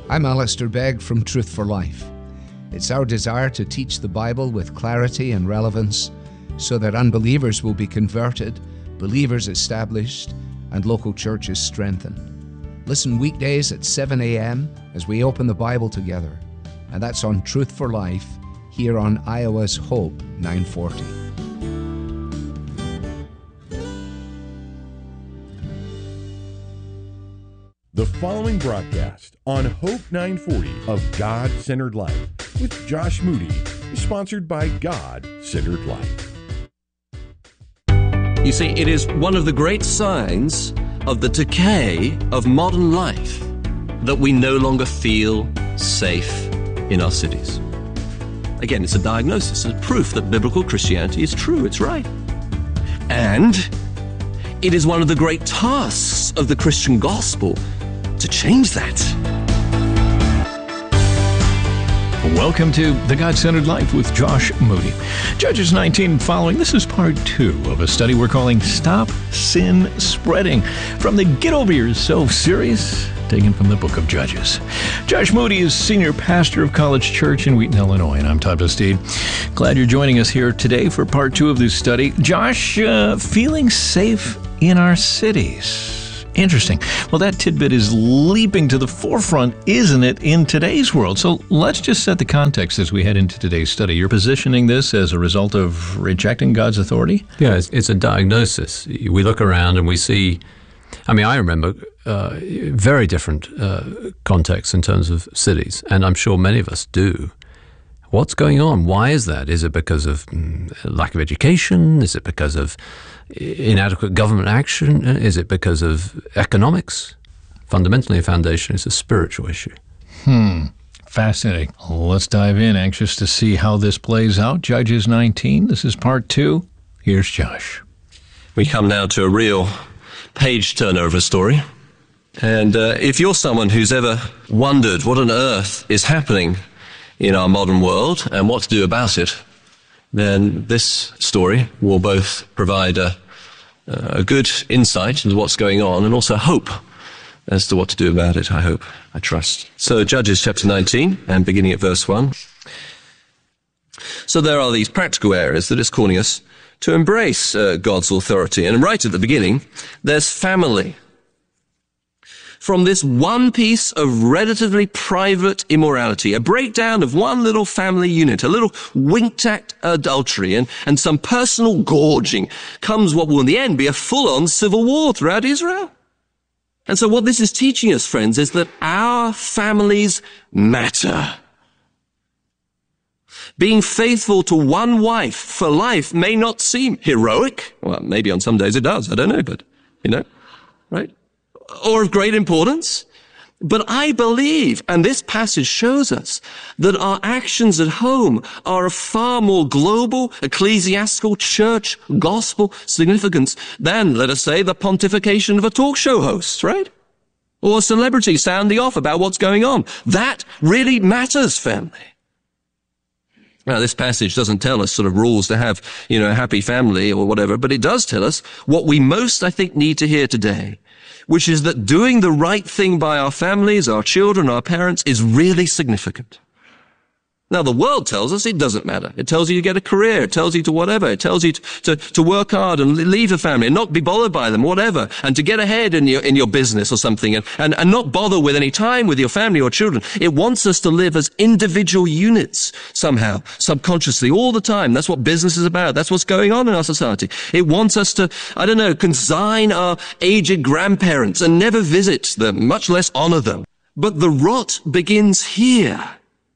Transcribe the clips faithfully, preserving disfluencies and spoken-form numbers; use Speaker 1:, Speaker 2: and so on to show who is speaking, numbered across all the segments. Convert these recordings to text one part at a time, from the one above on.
Speaker 1: I'm Alistair Begg from Truth for Life. It's our desire to teach the Bible with clarity and relevance so that unbelievers will be converted, believers established, and local churches strengthened. Listen weekdays at seven a.m. as we open the Bible together. And that's on Truth for Life here on Iowa's Hope nine forty.
Speaker 2: The following broadcast on Hope nine forty of God-Centered Life with Josh Moody is sponsored by God-Centered Life.
Speaker 3: You see, it is one of the great signs of the decay of modern life that we no longer feel safe in our cities. Again, it's a diagnosis, it's proof that biblical Christianity is true, it's right. And it is one of the great tasks of the Christian gospel to change that.
Speaker 4: Welcome to The God-Centered Life with Josh Moody. Judges nineteen following. This is part two of a study we're calling Stop Sin Spreading from the Get Over Yourself series, taken from the book of Judges. Josh Moody is senior pastor of College Church in Wheaton, Illinois, and I'm Todd Bastide. Glad you're joining us here today for part two of this study. Josh, uh, feeling safe in our cities. Interesting. Well, that tidbit is leaping to the forefront, isn't it, in today's world? So let's just set the context as we head into today's study. You're positioning this as a result of rejecting God's authority?
Speaker 3: Yeah, it's, it's a diagnosis. We look around and we see, I mean, I remember uh, very different uh, contexts in terms of cities, and I'm sure many of us do. What's going on? Why is that? Is it because of mm, lack of education? Is it because of inadequate government action? Is it because of economics? Fundamentally, a foundation is a spiritual issue.
Speaker 4: Hmm. Fascinating. Let's dive in. Anxious to see how this plays out. Judges nineteen. This is part two. Here's Josh.
Speaker 3: We come now to a real page turner of a story. And uh, if you're someone who's ever wondered what on earth is happening in our modern world and what to do about it, then this story will both provide a, a good insight into what's going on and also hope as to what to do about it, I hope, I trust. So Judges chapter nineteen, and beginning at verse one. So there are these practical areas that it's calling us to embrace uh, God's authority. And right at the beginning, there's family. From this one piece of relatively private immorality, a breakdown of one little family unit, a little winked-at adultery, and, and some personal gorging, comes what will in the end be a full-on civil war throughout Israel. And so what this is teaching us, friends, is that our families matter. Being faithful to one wife for life may not seem heroic. Well, maybe on some days it does, I don't know, but, you know, right? Or of great importance. But I believe, and this passage shows us, that our actions at home are of far more global, ecclesiastical, church, gospel significance than, let us say, the pontification of a talk show host, right? Or a celebrity sounding off about what's going on. That really matters, family. Now, this passage doesn't tell us sort of rules to have, you know, a happy family or whatever, but it does tell us what we most, I think, need to hear today, which is that doing the right thing by our families, our children, our parents is really significant. Now, the world tells us it doesn't matter. It tells you to get a career. It tells you to whatever. It tells you to, to, to work hard and leave a family and not be bothered by them, whatever, and to get ahead in your, in your business or something and, and, and not bother with any time with your family or children. It wants us to live as individual units somehow, subconsciously, all the time. That's what business is about. That's what's going on in our society. It wants us to, I don't know, consign our aged grandparents and never visit them, much less honor them. But the rot begins here.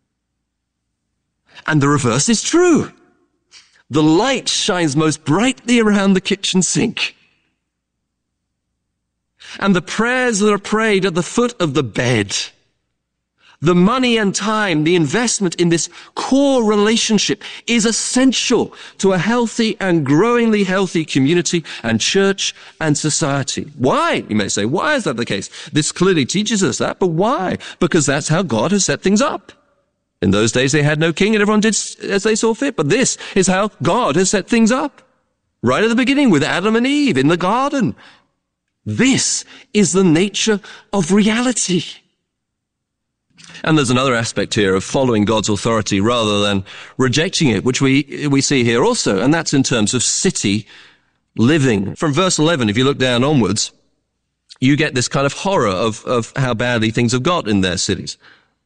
Speaker 3: And the reverse is true. The light shines most brightly around the kitchen sink. And the prayers that are prayed at the foot of the bed, the money and time, the investment in this core relationship is essential to a healthy and growingly healthy community and church and society. Why? You may say, why is that the case? This clearly teaches us that, but why? Because that's how God has set things up. In those days, they had no king and everyone did as they saw fit. But this is how God has set things up. Right at the beginning with Adam and Eve in the garden. This is the nature of reality. And there's another aspect here of following God's authority rather than rejecting it, which we, we see here also, and that's in terms of city living. From verse eleven, if you look down onwards, you get this kind of horror of, of how badly things have got in their cities.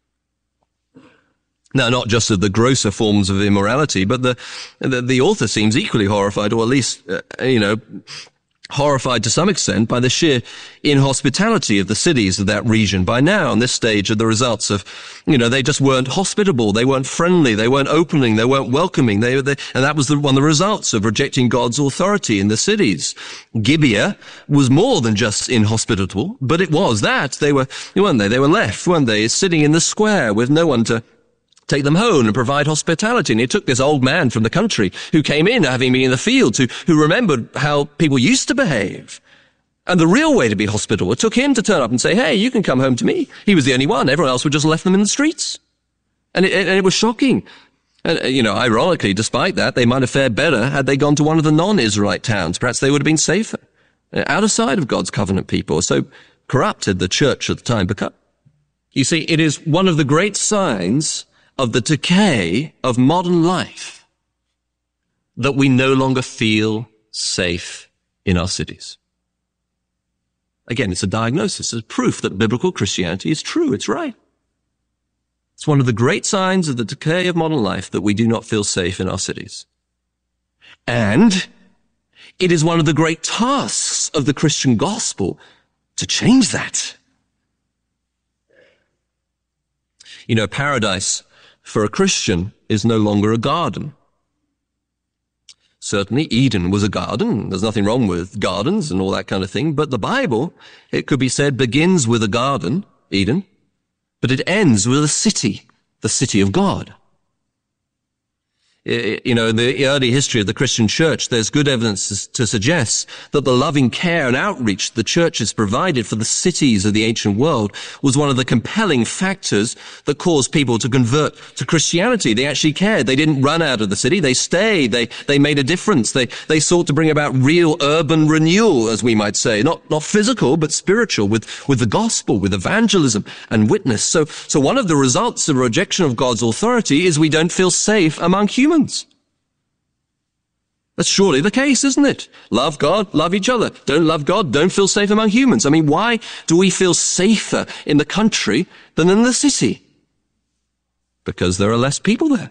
Speaker 3: Now, not just of the grosser forms of immorality, but the, the, the author seems equally horrified, or at least, uh, you know, horrified to some extent by the sheer inhospitality of the cities of that region. By now, on this stage, are the results of, you know, they just weren't hospitable, they weren't friendly, they weren't opening, they weren't welcoming, they, they and that was the, one of the results of rejecting God's authority in the cities. Gibeah was more than just inhospitable, but it was that. They were, weren't they? They were left, weren't they, sitting in the square with no one to take them home and provide hospitality. And it took this old man from the country who came in, having been in the fields, who, who remembered how people used to behave. And the real way to be hospitable, it took him to turn up and say, hey, you can come home to me. He was the only one. Everyone else would just left them in the streets. And it, and it was shocking. And, you know, ironically, despite that, they might have fared better had they gone to one of the non-Israelite towns. Perhaps they would have been safer. Out of sight of God's covenant people. So corrupt had the church at the time become. You see, it is one of the great signs of the decay of modern life that we no longer feel safe in our cities. Again, it's a diagnosis, it's proof that biblical Christianity is true, it's right. It's one of the great signs of the decay of modern life that we do not feel safe in our cities. And it is one of the great tasks of the Christian gospel to change that. You know, paradise for a Christian is no longer a garden. Certainly, Eden was a garden. There's nothing wrong with gardens and all that kind of thing. But the Bible, it could be said, begins with a garden, Eden, but it ends with a city, the city of God. You know, in the early history of the Christian church, there's good evidence to suggest that the loving care and outreach the churches provided for the cities of the ancient world was one of the compelling factors that caused people to convert to Christianity. They actually cared. They didn't run out of the city. They stayed. They, they made a difference. They, they sought to bring about real urban renewal, as we might say. Not, not physical, but spiritual, with, with the gospel, with evangelism and witness. So, so one of the results of rejection of God's authority is we don't feel safe among humans. That's surely the case, isn't it? Love God, love each other. Don't love God, don't feel safe among humans. I mean, why do we feel safer in the country than in the city? Because there are less people there.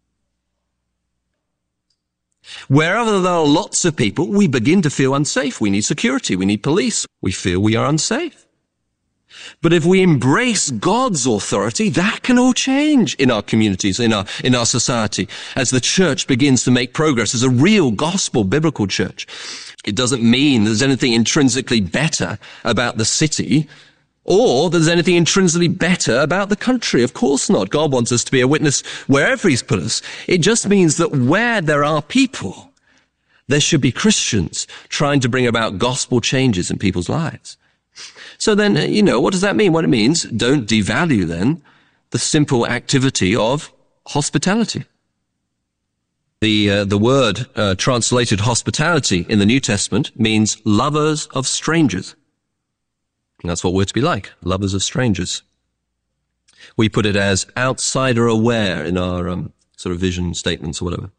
Speaker 3: Wherever there are lots of people, we begin to feel unsafe. We need security, we need police. We feel we are unsafe. But if we embrace God's authority, that can all change in our communities, in our, in our society, as the church begins to make progress as a real gospel biblical church. It doesn't mean there's anything intrinsically better about the city, or there's anything intrinsically better about the country. Of course not. God wants us to be a witness wherever He's put us. It just means that where there are people, there should be Christians trying to bring about gospel changes in people's lives. So then, you know, what does that mean? What it means, don't devalue then the simple activity of hospitality. The, uh, the word uh, translated hospitality in the New Testament means lovers of strangers. And that's what we're to be like, lovers of strangers. We put it as outsider aware in our um, sort of vision statements or whatever.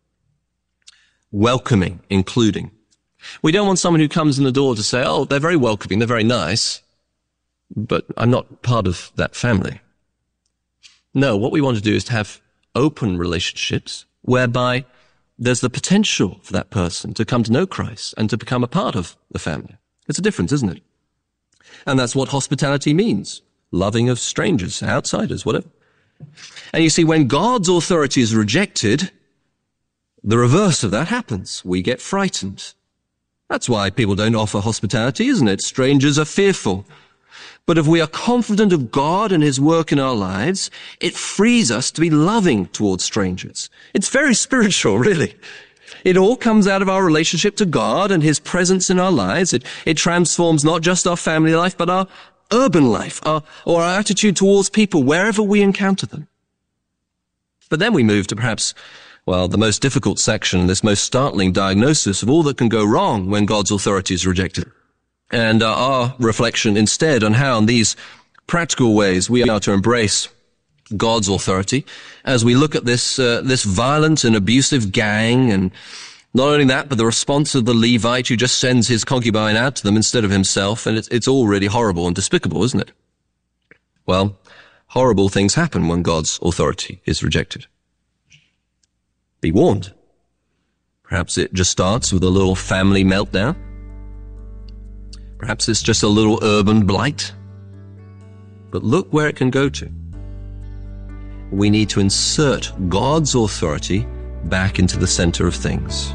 Speaker 3: Welcoming, including. We don't want someone who comes in the door to say, oh, they're very welcoming, they're very nice, but I'm not part of that family. No, what we want to do is to have open relationships whereby there's the potential for that person to come to know Christ and to become a part of the family. It's a difference, isn't it? And that's what hospitality means. Loving of strangers, outsiders, whatever. And you see, when God's authority is rejected, the reverse of that happens. We get frightened. That's why people don't offer hospitality, isn't it? Strangers are fearful. But if we are confident of God and His work in our lives, it frees us to be loving towards strangers. It's very spiritual, really. It all comes out of our relationship to God and His presence in our lives. It, it transforms not just our family life, but our urban life, our, or our attitude towards people wherever we encounter them. But then we move to perhaps, well, the most difficult section, this most startling diagnosis of all that can go wrong when God's authority is rejected. And uh, our reflection instead on how in these practical ways we are to embrace God's authority as we look at this, uh, this violent and abusive gang, and not only that, but the response of the Levite who just sends his concubine out to them instead of himself, and it's, it's all really horrible and despicable, isn't it? Well, horrible things happen when God's authority is rejected. Be warned. Perhaps it just starts with a little family meltdown. Perhaps it's just a little urban blight. But look where it can go to. We need to insert God's authority back into the center of things.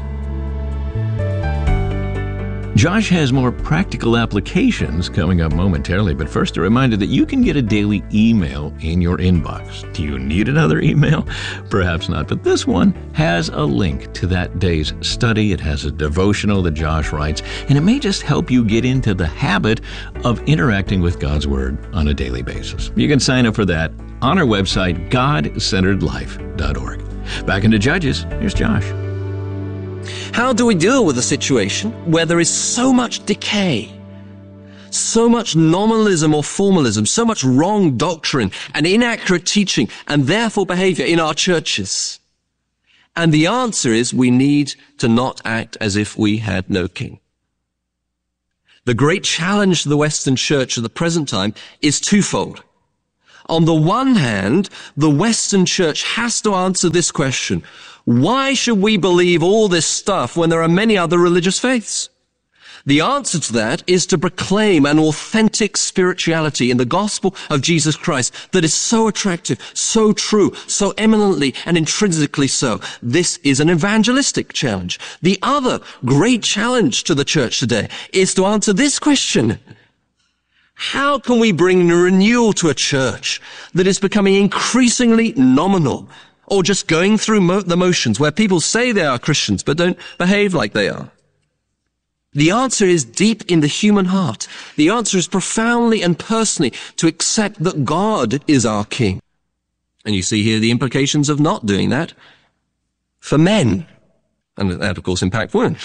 Speaker 4: Josh has more practical applications coming up momentarily, but first a reminder that you can get a daily email in your inbox. Do you need another email? Perhaps not, but this one has a link to that day's study. It has a devotional that Josh writes, and it may just help you get into the habit of interacting with God's Word on a daily basis. You can sign up for that on our website, god centered life dot org. Back into Judges, here's Josh.
Speaker 3: How do we deal with a situation where there is so much decay, so much nominalism or formalism, so much wrong doctrine and inaccurate teaching and therefore behavior in our churches? And the answer is we need to not act as if we had no king. The great challenge to the Western church at the present time is twofold. On the one hand, the Western church has to answer this question: why should we believe all this stuff when there are many other religious faiths? The answer to that is to proclaim an authentic spirituality in the gospel of Jesus Christ that is so attractive, so true, so eminently and intrinsically so. This is an evangelistic challenge. The other great challenge to the church today is to answer this question: how can we bring renewal to a church that is becoming increasingly nominal, or just going through mo- the motions, where people say they are Christians but don't behave like they are? The answer is deep in the human heart. The answer is profoundly and personally to accept that God is our King. And you see here the implications of not doing that for men. And that, of course, impacts women.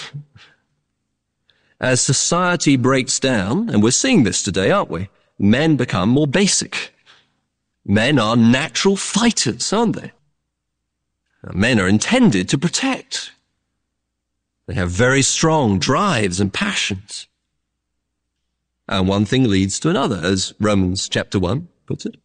Speaker 3: As society breaks down, and we're seeing this today, aren't we? Men become more basic. Men are natural fighters, aren't they? Men are intended to protect. They have very strong drives and passions. And one thing leads to another, as Romans chapter one puts it.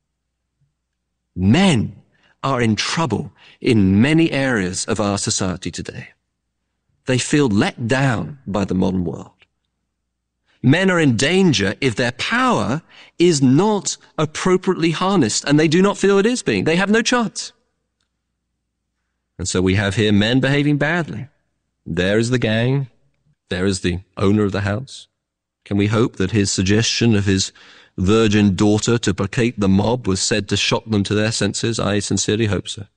Speaker 3: Men are in trouble in many areas of our society today. They feel let down by the modern world. Men are in danger if their power is not appropriately harnessed, and they do not feel it is being. They have no chance. And so we have here men behaving badly. There is the gang. There is the owner of the house. Can we hope that his suggestion of his virgin daughter to placate the mob was said to shock them to their senses? I sincerely hope so.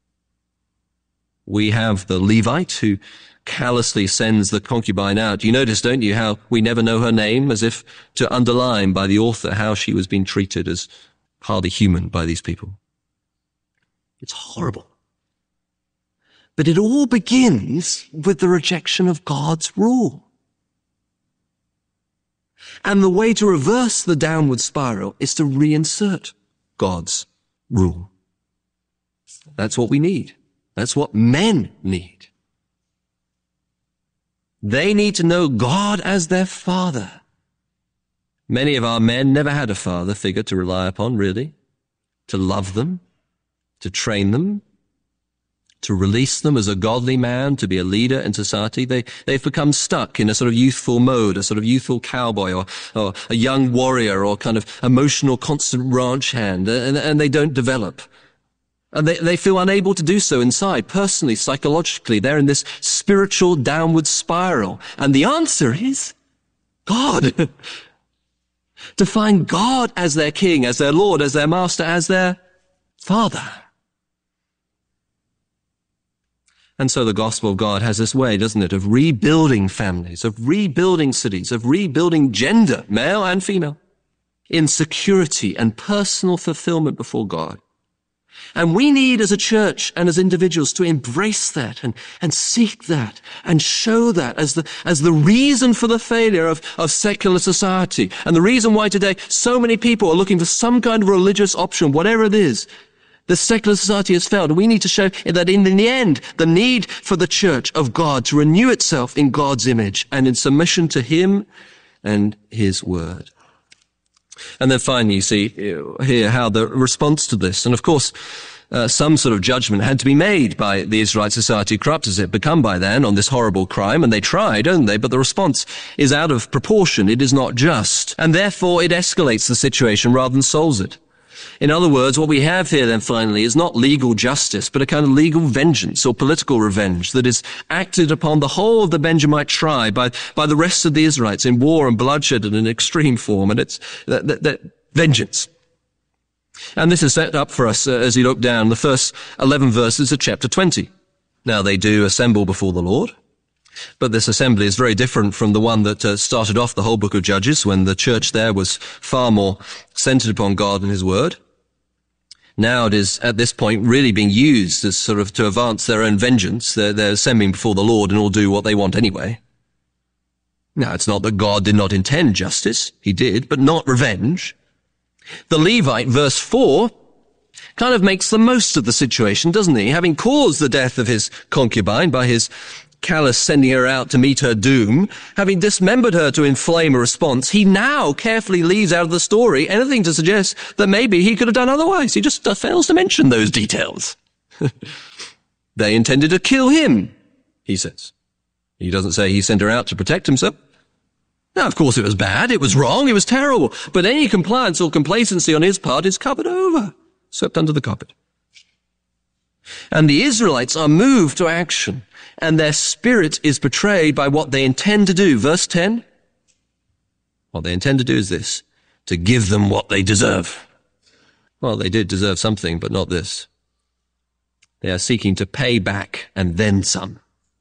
Speaker 3: We have the Levite who callously sends the concubine out. You notice, don't you, how we never know her name, as if to underline by the author how she was being treated as hardly human by these people. It's horrible. But it all begins with the rejection of God's rule. And the way to reverse the downward spiral is to reinsert God's rule. That's what we need. That's what men need. They need to know God as their father. Many of our men never had a father figure to rely upon, really, to love them, to train them, to release them as a godly man, to be a leader in society. They, they've become stuck in a sort of youthful mode, a sort of youthful cowboy or, or a young warrior or kind of emotional constant ranch hand, and, and they don't develop. And they, they feel unable to do so inside, personally, psychologically. They're in this spiritual downward spiral. And the answer is God. To find God as their King, as their Lord, as their Master, as their Father. And so the gospel of God has this way, doesn't it, of rebuilding families, of rebuilding cities, of rebuilding gender, male and female, in security and personal fulfillment before God. And we need as a church and as individuals to embrace that and, and seek that and show that as the, as the reason for the failure of, of secular society. And the reason why today so many people are looking for some kind of religious option, whatever it is, The secular society has failed. We need to show that in the end, the need for the church of God to renew itself in God's image and in submission to him and his word. And then finally, you see here how the response to this, and of course, uh, some sort of judgment had to be made by the Israelite society, corrupt as it had become by then, on this horrible crime, and they tried, don't they? But the response is out of proportion. It is not just, and therefore it escalates the situation rather than solves it. In other words, what we have here then finally is not legal justice, but a kind of legal vengeance or political revenge that is acted upon the whole of the Benjamite tribe by, by the rest of the Israelites in war and bloodshed in an extreme form. And it's that, that, that vengeance. And this is set up for us uh, as you look down the first eleven verses of chapter twenty. Now they do assemble before the Lord. But this assembly is very different from the one that uh, started off the whole book of Judges, when the church there was far more centered upon God and his word. Now it is, at this point, really being used as sort of to advance their own vengeance. They're, they're assembling before the Lord and will do what they want anyway. Now, it's not that God did not intend justice. He did, but not revenge. The Levite, verse four, kind of makes the most of the situation, doesn't he? Having caused the death of his concubine by his callous sending her out to meet her doom, having dismembered her to inflame a response, he now carefully leaves out of the story anything to suggest that maybe he could have done otherwise. He just uh, fails to mention those details. They intended to kill him, he says. He doesn't say he sent her out to protect himself. Now, of course, it was bad, it was wrong, it was terrible, but any compliance or complacency on his part is covered over, swept under the carpet. And the Israelites are moved to action, and their spirit is betrayed by what they intend to do. Verse ten, what they intend to do is this, to give them what they deserve. Well, they did deserve something, but not this. They are seeking to pay back and then some.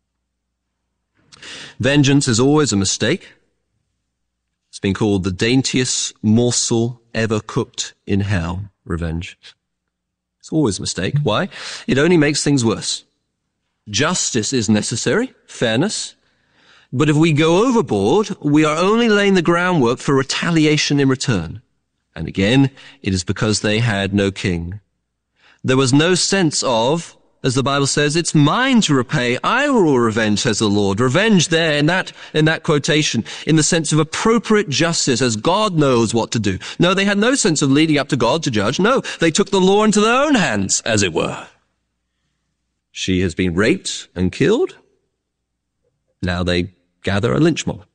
Speaker 3: Vengeance is always a mistake. It's been called the daintiest morsel ever cooked in hell, revenge. It's always a mistake. Why? It only makes things worse. Justice is necessary, fairness. But if we go overboard, we are only laying the groundwork for retaliation in return. And again, it is because they had no king. There was no sense of, as the Bible says, it's mine to repay, I will revenge, says the Lord. Revenge there in that, in that quotation, in the sense of appropriate justice, as God knows what to do. No, they had no sense of leading up to God to judge. No, they took the law into their own hands, as it were. She has been raped and killed. Now they gather a lynch mob.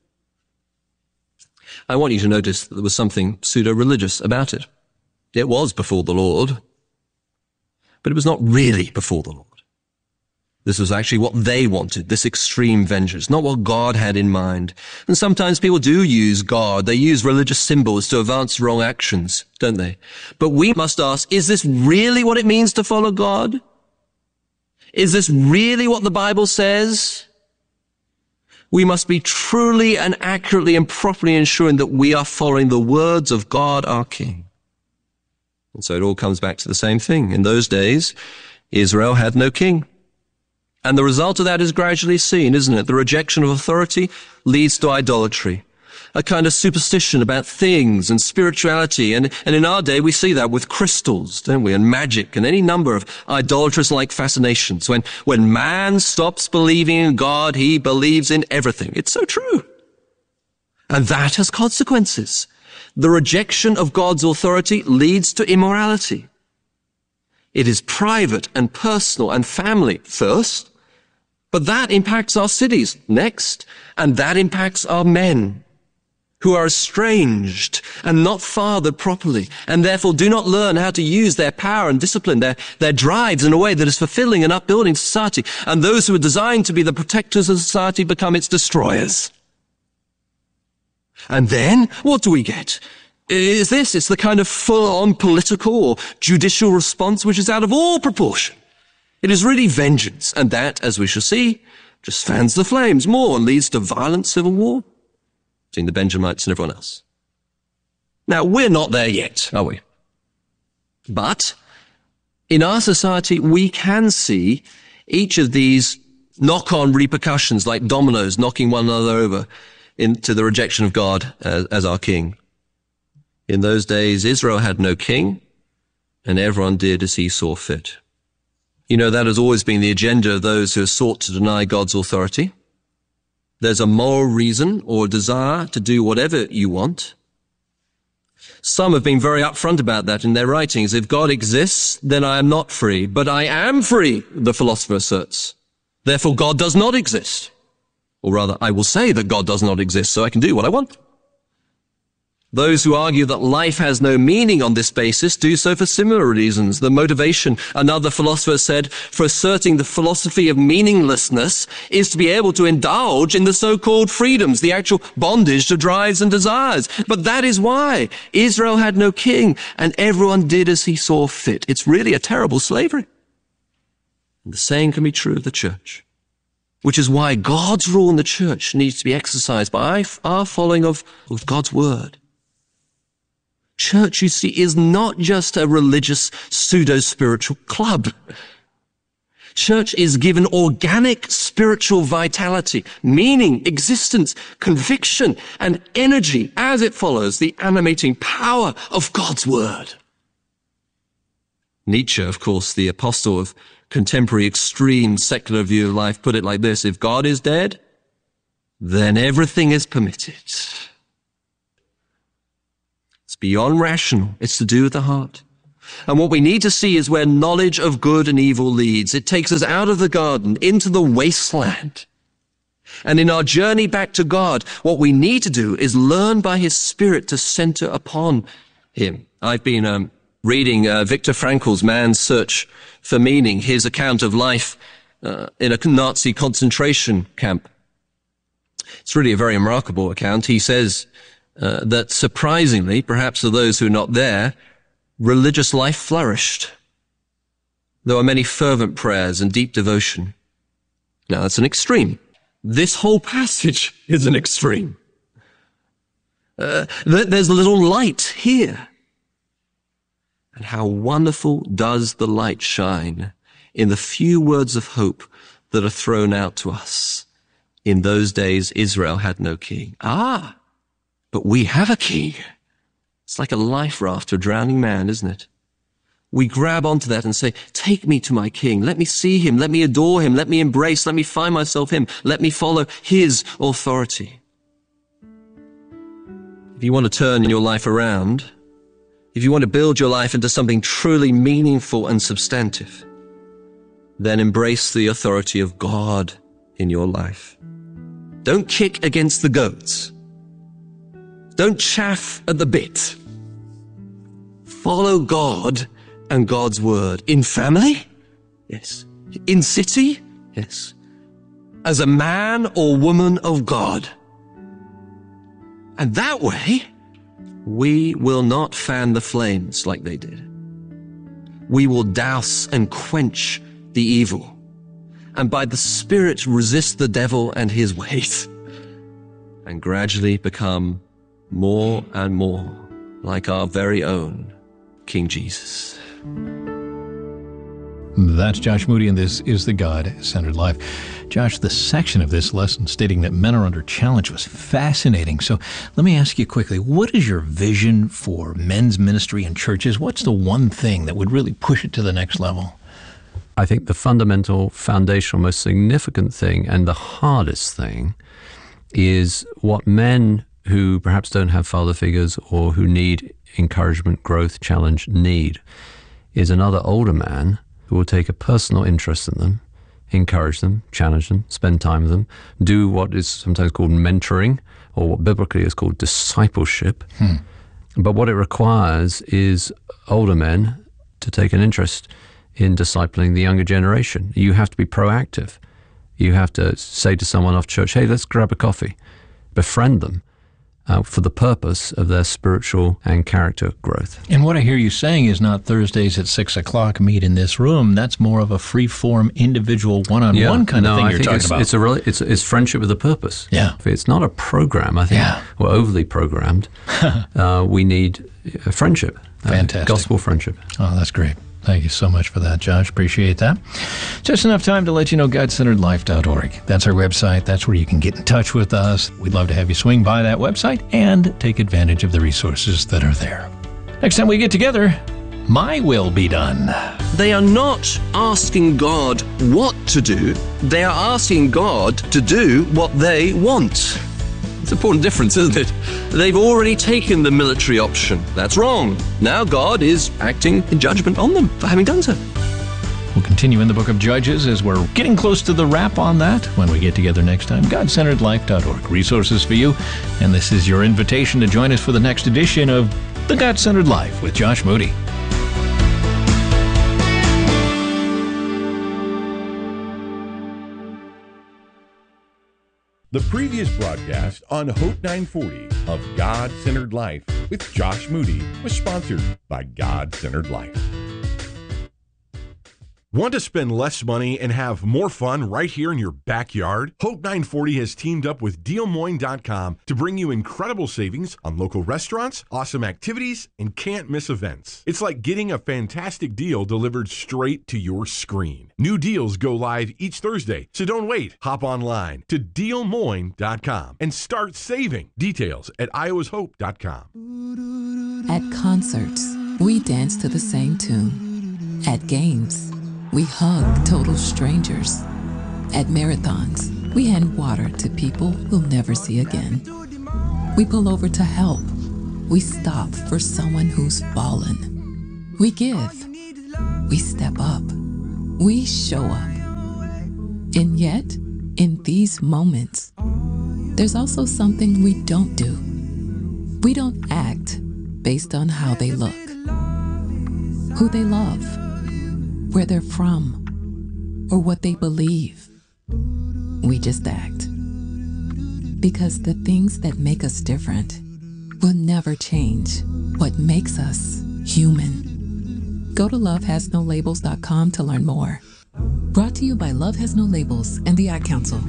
Speaker 3: I want you to notice that there was something pseudo-religious about it. It was before the Lord, but it was not really before the Lord. This was actually what they wanted, this extreme vengeance, not what God had in mind. And sometimes people do use God, they use religious symbols to advance wrong actions, don't they? But we must ask, is this really what it means to follow God? Is this really what the Bible says? We must be truly and accurately and properly ensuring that we are following the words of God, our King. And so it all comes back to the same thing. In those days, Israel had no king. And the result of that is gradually seen, isn't it? The rejection of authority leads to idolatry, a kind of superstition about things and spirituality. And, and in our day, we see that with crystals, don't we? And magic and any number of idolatrous-like fascinations. When, when man stops believing in God, he believes in everything. It's so true. And that has consequences. The rejection of God's authority leads to immorality. It is private and personal and family first, but that impacts our cities next, and that impacts our men who are estranged and not fathered properly, and therefore do not learn how to use their power and discipline, their, their drives in a way that is fulfilling and upbuilding society. And those who are designed to be the protectors of society become its destroyers. And then, what do we get? Is this, it's the kind of full-on political or judicial response which is out of all proportion. It is really vengeance, and that, as we shall see, just fans the flames more and leads to violent civil war between the Benjamites and everyone else. Now, we're not there yet, are we? But in our society, we can see each of these knock-on repercussions like dominoes knocking one another over into the rejection of God as, as our king. In those days, Israel had no king, and everyone did as he saw fit. You know, that has always been the agenda of those who have sought to deny God's authority. There's a moral reason or desire to do whatever you want. Some have been very upfront about that in their writings. If God exists, then I am not free. But I am free, the philosopher asserts. Therefore, God does not exist. Or rather, I will say that God does not exist, so I can do what I want. Those who argue that life has no meaning on this basis do so for similar reasons. The motivation, another philosopher said, for asserting the philosophy of meaninglessness is to be able to indulge in the so-called freedoms, the actual bondage to drives and desires. But that is why Israel had no king, and everyone did as he saw fit. It's really a terrible slavery. And the same can be true of the church, which is why God's rule in the church needs to be exercised by our following of, of God's word. Church, you see, is not just a religious pseudo-spiritual club. Church is given organic spiritual vitality, meaning, existence, conviction, and energy as it follows the animating power of God's word. Nietzsche, of course, the apostle of contemporary extreme secular view of life, put it like this: if God is dead, then everything is permitted. It's beyond rational. It's to do with the heart. And what we need to see is where knowledge of good and evil leads. It takes us out of the garden into the wasteland. And in our journey back to God, what we need to do is learn by his Spirit to center upon him. I've been um, reading uh, Viktor Frankl's Man's Search for Meaning, his account of life uh, in a Nazi concentration camp. It's really a very remarkable account. He says uh, that surprisingly, perhaps to those who are not there, religious life flourished. There were many fervent prayers and deep devotion. Now, that's an extreme. This whole passage is an extreme. Uh, th- there's a little light here. And how wonderful does the light shine in the few words of hope that are thrown out to us. In those days, Israel had no king. Ah, but we have a king. It's like a life raft to a drowning man, isn't it? We grab onto that and say, take me to my king. Let me see him. Let me adore him. Let me embrace. Let me find myself him. Let me follow his authority. If you want to turn your life around, if you want to build your life into something truly meaningful and substantive, then embrace the authority of God in your life. Don't kick against the goats. Don't chaff at the bit. Follow God and God's word. In family? Yes. In city? Yes. As a man or woman of God. And that way, we will not fan the flames like they did. We will douse and quench the evil, and by the Spirit resist the devil and his ways, and gradually become more and more like our very own King Jesus.
Speaker 4: That's Josh Moody, and this is The God-Centered Life. Josh, the section of this lesson stating that men are under challenge was fascinating. So let me ask you quickly, what is your vision for men's ministry in churches? What's the one thing that would really push it to the next level?
Speaker 5: I think the fundamental, foundational, most significant thing and the hardest thing is what men who perhaps don't have father figures or who need encouragement, growth, challenge, need, is another older man who will take a personal interest in them, encourage them, challenge them, spend time with them, do what is sometimes called mentoring, or what biblically is called discipleship. Hmm. But what it requires is older men to take an interest in discipling the younger generation. You have to be proactive. You have to say to someone off church, hey, let's grab a coffee. Befriend them uh, for the purpose of their spiritual and character growth.
Speaker 4: And what I hear you saying is not Thursdays at six o'clock, meet in this room. That's more of a free-form, individual, one-on-one
Speaker 5: yeah,
Speaker 4: kind
Speaker 5: no,
Speaker 4: of thing
Speaker 5: I
Speaker 4: you're
Speaker 5: think
Speaker 4: talking
Speaker 5: it's,
Speaker 4: about.
Speaker 5: It's, a really, it's, it's friendship with a purpose.
Speaker 4: Yeah.
Speaker 5: It's not a program. I think
Speaker 4: yeah.
Speaker 5: we're overly programmed. uh, we need a friendship.
Speaker 4: Fantastic.
Speaker 5: Uh, gospel friendship.
Speaker 4: Oh, that's great. Thank you so much for that, Josh. Appreciate that. Just enough time to let you know God Centered Life dot org. That's our website. That's where you can get in touch with us. We'd love to have you swing by that website and take advantage of the resources that are there. Next time we get together, my will be done.
Speaker 3: They are not asking God what to do. They are asking God to do what they want. It's an important difference, isn't it? They've already taken the military option. That's wrong. Now God is acting in judgment on them for having done so.
Speaker 4: We'll continue in the book of Judges as we're getting close to the wrap on that when we get together next time. God Centered Life dot org. Resources for you. And this is your invitation to join us for the next edition of The God-Centered Life with Josh Moody.
Speaker 2: The previous broadcast on Hope nine forty of God-Centered Life with Josh Moody was sponsored by God-Centered Life. Want to spend less money and have more fun right here in your backyard? Hope nine forty has teamed up with Deal Moine dot com to bring you incredible savings on local restaurants, awesome activities, and can't miss events. It's like getting a fantastic deal delivered straight to your screen. New deals go live each Thursday, so don't wait. Hop online to Deal Moine dot com and start saving. Details at Iowas Hope dot com.
Speaker 6: At concerts, we dance to the same tune. At games, we hug total strangers. At marathons, we hand water to people we'll never see again. We pull over to help. We stop for someone who's fallen. We give. We step up. We show up. And yet, in these moments, there's also something we don't do. We don't act based on how they look, who they love, where they're from, or what they believe. We just act. Because the things that make us different will never change what makes us human. Go to love has no labels dot com to learn more. Brought to you by Love Has No Labels and the Ad Council.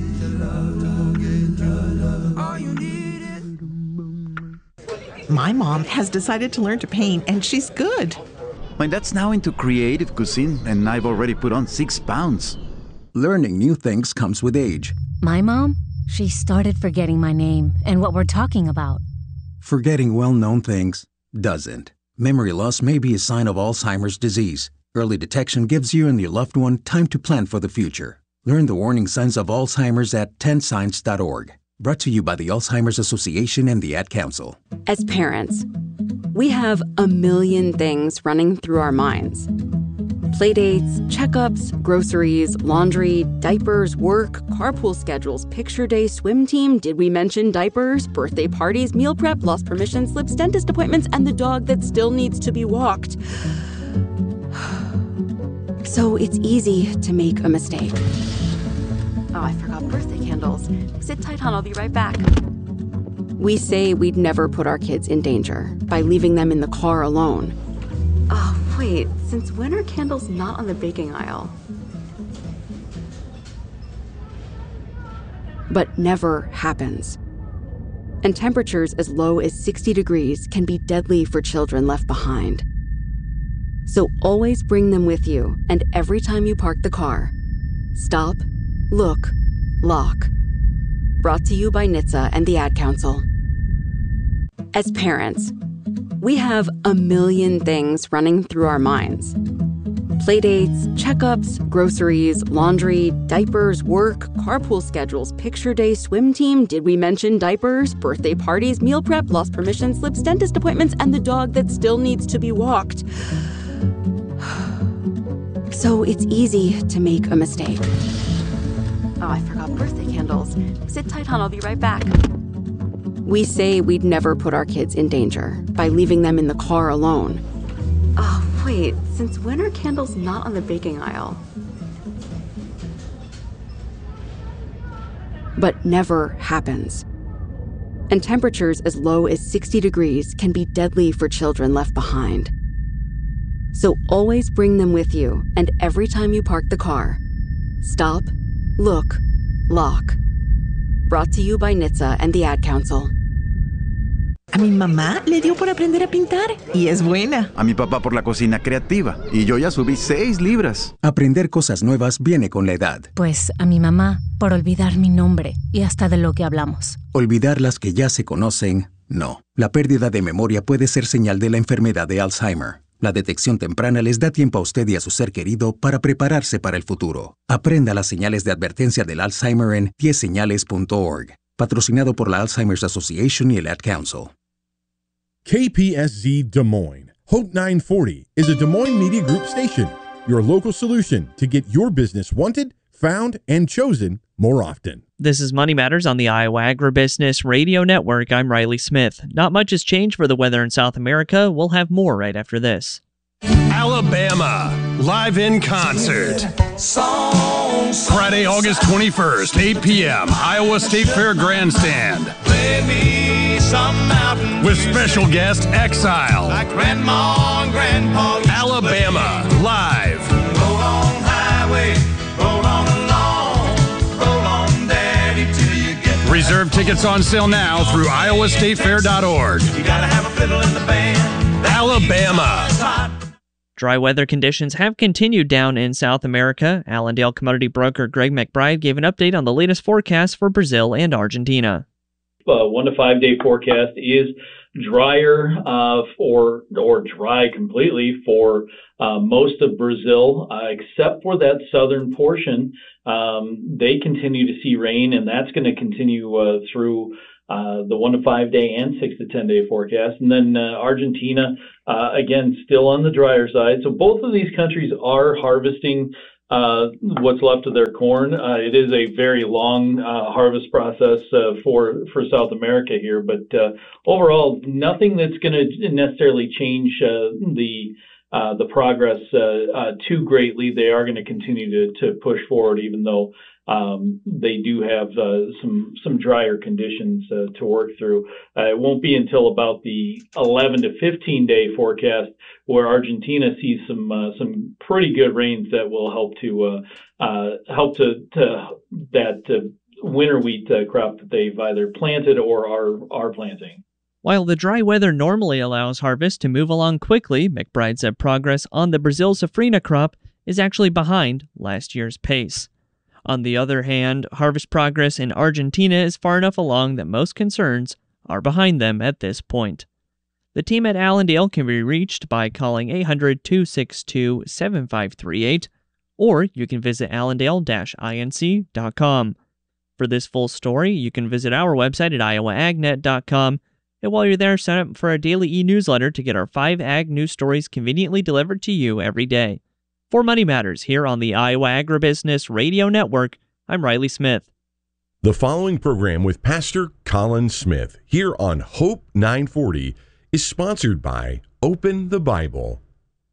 Speaker 7: My mom has decided to learn to paint, and she's good.
Speaker 8: My dad's now into creative cuisine, and I've already put on six pounds.
Speaker 9: Learning new things comes with age.
Speaker 10: My mom, she started forgetting my name and what we're talking about.
Speaker 9: Forgetting well-known things doesn't. Memory loss may be a sign of Alzheimer's disease. Early detection gives you and your loved one time to plan for the future. Learn the warning signs of Alzheimer's at ten signs dot org. Brought to you by the Alzheimer's Association and the Ad Council.
Speaker 11: As parents, we have a million things running through our minds. Playdates, checkups, groceries, laundry, diapers, work, carpool schedules, picture day, swim team, did we mention diapers, birthday parties, meal prep, lost permission slips, dentist appointments, and the dog that still needs to be walked. So it's easy to make a mistake. Oh, I forgot birthday candles. Sit tight, hon, I'll be right back. We say we'd never put our kids in danger by leaving them in the car alone. Oh, wait, since when are candles not on the baking aisle? But never happens. And temperatures as low as sixty degrees can be deadly for children left behind. So always bring them with you, and every time you park the car, stop, look, lock. Brought to you by N H T S A and the Ad Council. As parents, we have a million things running through our minds. Playdates, checkups, groceries, laundry, diapers, work, carpool schedules, picture day, swim team, did we mention diapers, birthday parties, meal prep, lost permission slips, dentist appointments, and the dog that still needs to be walked. So it's easy to make a mistake. Oh, I forgot birthday candles. Sit tight, hon, I'll be right back. We say we'd never put our kids in danger by leaving them in the car alone. Oh, wait, since when are candles not on the baking aisle? But never happens. And temperatures as low as sixty degrees can be deadly for children left behind. So always bring them with you, and every time you park the car, stop, look, lock. Brought to you by N H T S A and the Ad Council.
Speaker 7: A mi mamá le dio por aprender a pintar y es buena.
Speaker 8: A mi papá por la cocina creativa y yo ya subí seis libras.
Speaker 9: Aprender cosas nuevas viene con la edad.
Speaker 10: Pues a mi mamá por olvidar mi nombre y hasta de lo que hablamos.
Speaker 9: Olvidar las que ya se conocen, no. La pérdida de memoria puede ser señal de la enfermedad de Alzheimer. La detección temprana les da tiempo a usted y a su ser querido para prepararse para el futuro. Aprenda las señales de advertencia del Alzheimer en diez señales punto org. Patrocinado por la Alzheimer's Association y el Ad Council.
Speaker 2: K P S Z Des Moines. Hope nine forty is a Des Moines Media Group station, your local solution to get your business wanted, found, and chosen more often.
Speaker 12: This is Money Matters on the Iowa Agribusiness Radio Network. I'm Riley Smith. Not much has changed for the weather in South America. We'll have more right after this.
Speaker 13: Alabama, live in concert. Friday, August twenty-first, eight p.m., Iowa State Fair Grandstand.
Speaker 14: Play me some mountain
Speaker 13: with special guest Exile.
Speaker 14: Like Grandma and Grandpa.
Speaker 13: Alabama, live.
Speaker 14: Roll on highway, roll on along, roll on daddy till you get there.
Speaker 13: Reserve tickets on sale now through iowa state fair dot org.
Speaker 14: You gotta have a fiddle in the band.
Speaker 13: Alabama.
Speaker 12: Dry weather conditions have continued down in South America. Allendale commodity broker Greg McBride gave an update on the latest forecast for Brazil and Argentina.
Speaker 15: Uh, one to five day forecast is drier uh, or or dry completely for uh, most of Brazil, uh, except for that southern portion. Um, they continue to see rain, and that's going to continue uh, through uh, the one to five day and six to ten day forecast. And then uh, Argentina, uh, again, still on the drier side. So both of these countries are harvesting uh, what's left of their corn. Uh, it is a very long uh, harvest process uh, for for South America here, but uh, overall, nothing that's going to necessarily change uh, the uh, the progress uh, uh, too greatly. They are going to continue to to push forward, even though um, they do have uh, some some drier conditions uh, to work through. Uh, it won't be until about the eleven to fifteen day forecast where Argentina sees some uh, some pretty good rains that will help to uh, uh, help to, to that uh, winter wheat uh, crop that they've either planted or are are planting.
Speaker 12: While the dry weather normally allows harvest to move along quickly, McBride said progress on the Brazil safrinha crop is actually behind last year's pace. On the other hand, harvest progress in Argentina is far enough along that most concerns are behind them at this point. The team at Allendale can be reached by calling eight hundred, two six two, seven five three eight, or you can visit allendale dash inc dot com. For this full story, you can visit our website at iowa ag net dot com, and while you're there, sign up for our daily e-newsletter to get our five ag news stories conveniently delivered to you every day. For Money Matters here on the Iowa Agribusiness Radio Network, I'm Riley Smith.
Speaker 2: The following program with Pastor Colin Smith here on Hope nine forty is sponsored by Open the Bible.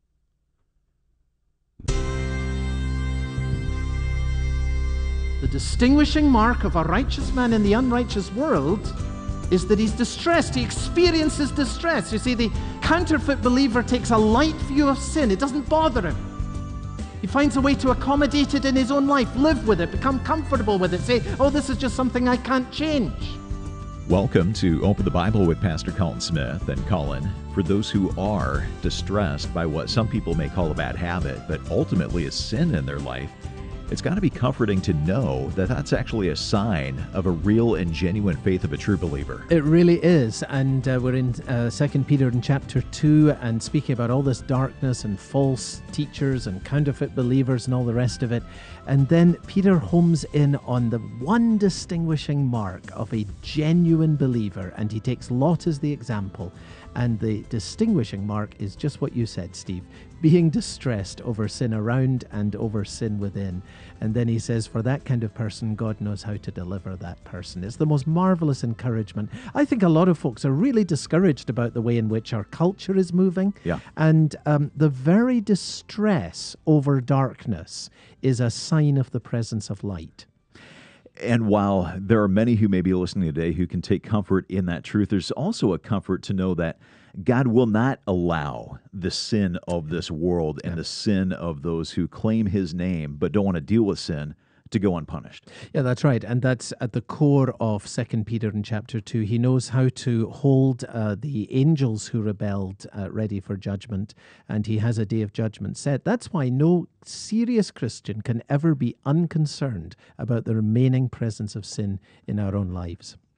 Speaker 16: The distinguishing mark of a righteous man in the unrighteous world is that he's distressed. He experiences distress. You see, the counterfeit believer takes a light view of sin. It doesn't bother him. He finds a way to accommodate it in his own life, live with it, become comfortable with it, say, oh, this is just something I can't change.
Speaker 17: Welcome to Open the Bible with Pastor Colin Smith. And Colin, for those who are distressed by what some people may call a bad habit, but ultimately a sin in their life, it's got to be comforting to know that that's actually a sign of a real and genuine faith of a true believer.
Speaker 16: It really is. And uh, we're in uh, Second Peter in chapter two and speaking about all this darkness and false teachers and counterfeit believers and all the rest of it. And then Peter homes in on the one distinguishing mark of a genuine believer, and he takes Lot as the example. And the distinguishing mark is just what you said, Steve, being distressed over sin around and over sin within. And then he says, for that kind of person, God knows how to deliver that person. It's the most marvelous encouragement. I think a lot of folks are really discouraged about the way in which our culture is moving.
Speaker 17: Yeah.
Speaker 16: And um, the very distress over darkness is a sign of the presence of light.
Speaker 17: And while there are many who may be listening today who can take comfort in that truth, there's also a comfort to know that God will not allow the sin of this world and the sin of those who claim His name but don't want to deal with sin to go unpunished.
Speaker 16: Yeah, that's right. And that's at the core of Second Peter in chapter two. He knows how to hold uh, the angels who rebelled uh, ready for judgment, and He has a day of judgment set. That's why no serious Christian can ever be unconcerned about the remaining presence of sin in our own lives.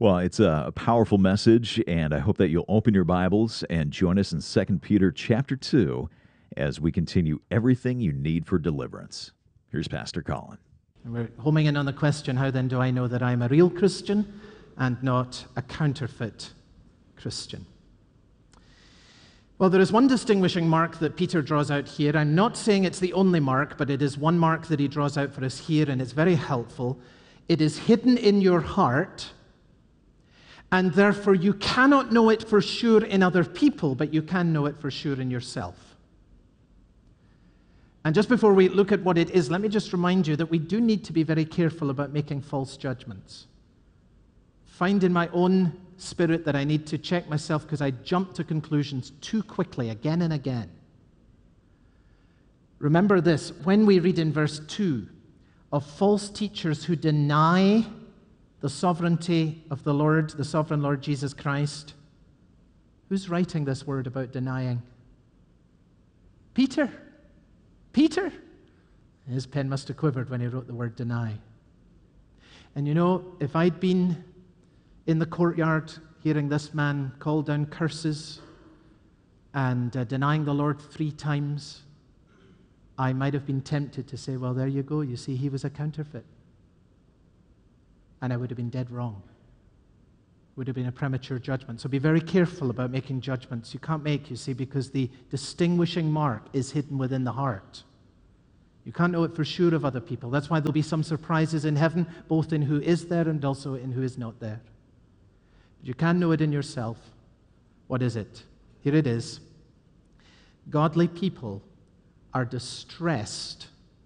Speaker 17: Well, it's a powerful message, and I hope that you'll open your Bibles and join us in Second Peter chapter two as we continue everything you need for deliverance. Here's Pastor Colin.
Speaker 16: We're homing in on the question, how then do I know that I'm a real Christian and not a counterfeit Christian? Well, there is one distinguishing mark that Peter draws out here. I'm not saying it's the only mark, but it is one mark that he draws out for us here, and it's very helpful. It is hidden in your heart, and therefore you cannot know it for sure in other people, but you can know it for sure in yourself. And just before we look at what it is, let me just remind you that we do need to be very careful about making false judgments. Find in my own spirit that I need to check myself because I jump to conclusions too quickly again and again. Remember this, when we read in verse two of false teachers who deny the sovereignty of the Lord, the sovereign Lord Jesus Christ, who's writing this word about denying? Peter. Peter. His pen must have quivered when he wrote the word deny. And you know, if I'd been in the courtyard hearing this man call down curses and uh, denying the Lord three times, I might have been tempted to say, well, there you go. You see, he was a counterfeit. And I would have been dead wrong. Would have been a premature judgment. So be very careful about making judgments. You can't make, you see, because the distinguishing mark is hidden within the heart. You can't know it for sure of other people. That's why there'll be some surprises in heaven, both in who is there and also in who is not there. But you can know it in yourself. What is it? Here it is. Godly people are distressed